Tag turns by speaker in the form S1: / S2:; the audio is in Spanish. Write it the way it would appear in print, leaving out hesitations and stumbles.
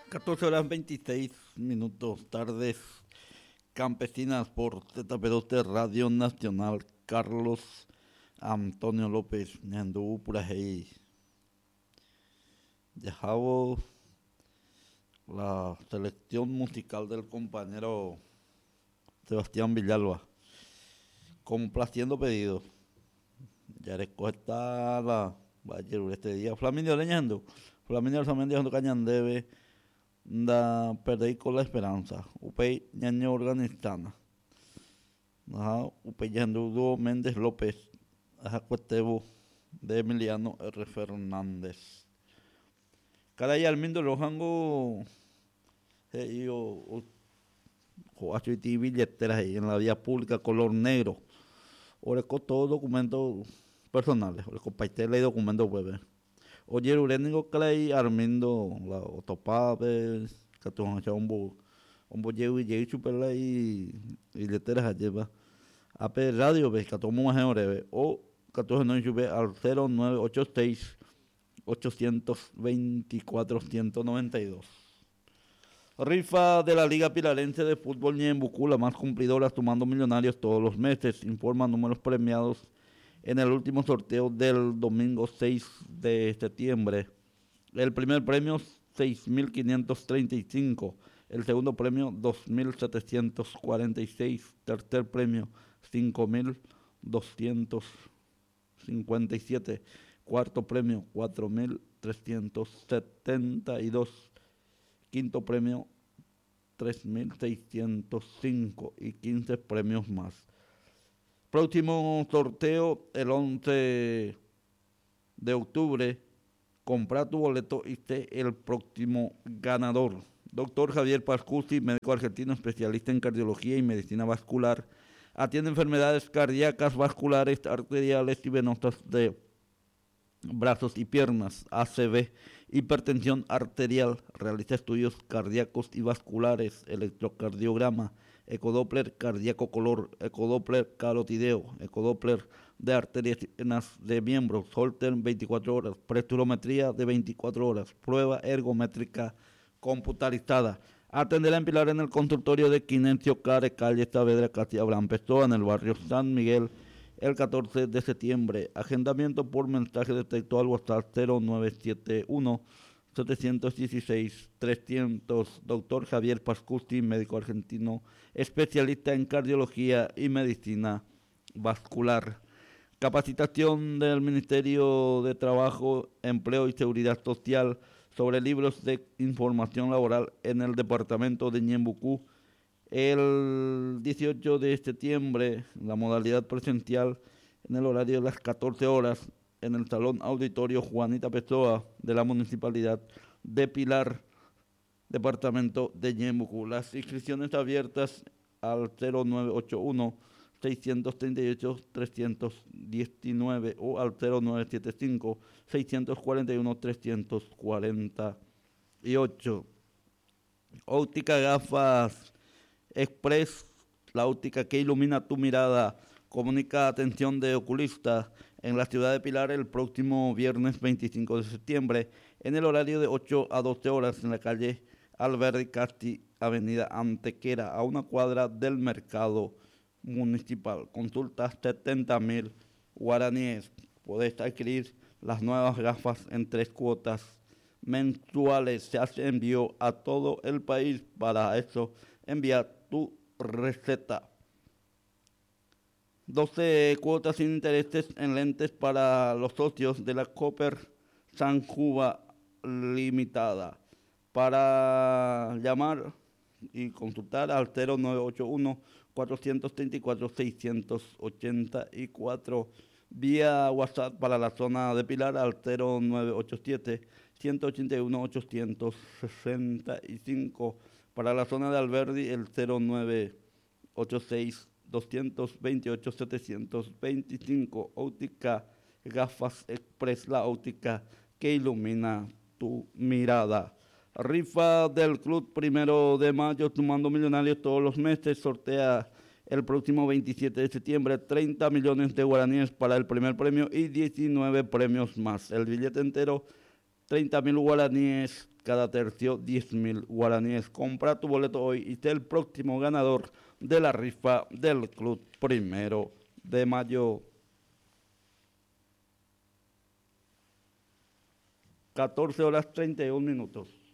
S1: 14 horas 26 minutos, tardes campesinas por ZP2 de Radio Nacional. Carlos Antonio López, Ñandú Purajei. Dejamos la selección musical del compañero Sebastián Villalba, complaciendo pedidos. Ya está la Valle este día. Flaminio leñando. Flaminio Alzamendi dejando Cañandebe. Da perdí con la esperanza. Upey ñaño organistana. Upey Yandudo Méndez López. Cuetebo de Emiliano R. Fernández. Caray Almindo Lojango. Joacho y billeteras ahí en la vía pública color negro. Ahora con todos documentos personales. Ahora con paistela y documentos web. Oye, Urénico Clay Armindo, la Otopave, Catuancha, un bollevo y llegué chupela y letras allí va. AP Radio, ves, Catuamo más en breve. O Catuancha no chupe al 0986 824 192. Rifa de la Liga Pilarense de Fútbol Ñembucú, la más cumplidora, sumando millonarios todos los meses. Informa números premiados en el último sorteo del domingo 6 de septiembre. El primer premio 6.535, el segundo premio 2.746, tercer premio 5.257, cuarto premio 4.372, quinto premio 3.605 y 15 premios más. Próximo sorteo el 11 de octubre. Compra tu boleto y sé el próximo ganador. Doctor Javier Pascusi, médico argentino especialista en cardiología y medicina vascular. Atiende enfermedades cardíacas, vasculares, arteriales y venosas de brazos y piernas, ACV, hipertensión arterial. Realiza estudios cardíacos y vasculares, electrocardiograma, ecodoppler cardíaco color, ecodoppler carotideo, ecodoppler de arterias de miembros, Holter 24 horas, presturometría de 24 horas, prueba ergométrica computarizada. Atenderá en Pilar en el consultorio de Quinencio Care, calle Saavedra, Castilla Abraham Pessoa, en el barrio San Miguel, el 14 de septiembre. Agendamiento por mensaje de texto al WhatsApp 0971 716-300. Doctor Javier Pascusi, médico argentino, especialista en cardiología y medicina vascular. Capacitación del Ministerio de Trabajo, Empleo y Seguridad Social sobre libros de información laboral en el departamento de Ñembucú. El 18 de septiembre, la modalidad presencial en el horario de las 14 horas, en el Salón Auditorio Juanita Pessoa de la Municipalidad de Pilar, departamento de Ñembucú. Las inscripciones abiertas al 0981 638 319 o al 0975 641 348. Óptica Gafas Express, la óptica que ilumina tu mirada. Comunica atención de oculista en la ciudad de Pilar el próximo viernes 25 de septiembre en el horario de 8 a 12 horas en la calle Alberdi Casti, avenida Antequera, a una cuadra del mercado municipal. Consulta 70.000 guaraníes. Podés adquirir las nuevas gafas en 3 cuotas mensuales. Se hace envío a todo el país. Para eso envía tu receta. 12 cuotas sin intereses en lentes para los socios de la Cooper San Juba Limitada. Para llamar y consultar al 0981 434 684 vía WhatsApp para la zona de Pilar al 0987 181 865, para la zona de Alberdi el 0986 228 725. Óptica Gafas Express, la óptica que ilumina tu mirada. Rifa del Club 1 de Mayo, sumando millonarios todos los meses. Sortea el próximo 27 de septiembre 30 millones de guaraníes para el primer premio y 19 premios más. El billete entero 30.000 guaraníes, cada tercio 10,000 guaraníes. Compra tu boleto hoy y sé el próximo ganador de la rifa del Club 1 de Mayo. 14 horas 31 minutos.